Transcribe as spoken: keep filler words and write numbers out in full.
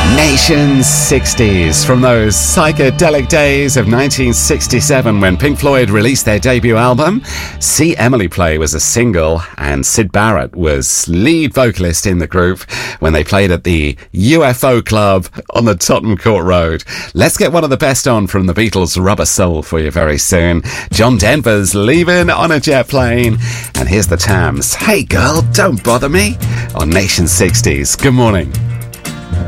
Nation sixties, from those psychedelic days of nineteen sixty-seven when Pink Floyd released their debut album. See Emily Play was a single, and Syd Barrett was lead vocalist in the group when they played at the U F O Club on the Tottenham Court Road. Let's get one of the best on from the Beatles' Rubber Soul for you very soon. John Denver's Leaving on a Jet Plane. And here's the Tams. Hey girl, don't bother me, on Nation sixties. Good morning.